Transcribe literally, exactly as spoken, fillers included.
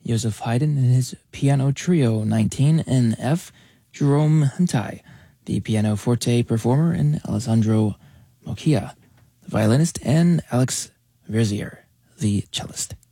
Joseph Haydn and his Piano Trio nineteen in F, Jerome Huntai, the pianoforte performer, and Alessandro Moccia, the violinist, and Alex Verzier, the cellist.